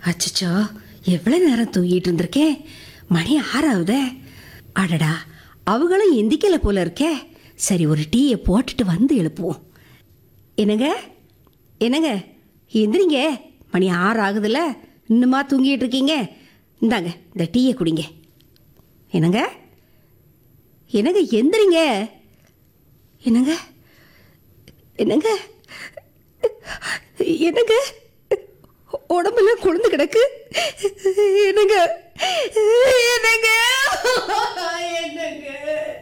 அச்சச்சோ, எவ்வளோ நேரம் தூங்கிட்டு இருந்திருக்கேன். மணி 6 அடடா, அவங்களும் எந்திக்கல போல இருக்கே. சரி, ஒரு டீயை போட்டுட்டு வந்து எழுப்புவோம். என்னங்க என்னங்க, எந்திரிங்க. மணி 6 ஆகுதுல்ல, இன்னுமா தூங்கிட்டு இருக்கீங்க? இந்தாங்க, இந்த டீயை குடிங்க. என்னங்க என்னங்க, எந்திரிங்க. என்னங்க என்னங்க என்னங்க, உடம்பெல்லாம் குளிர்ந்து கிடக்கு. என்னங்க என்னங்க என்னங்க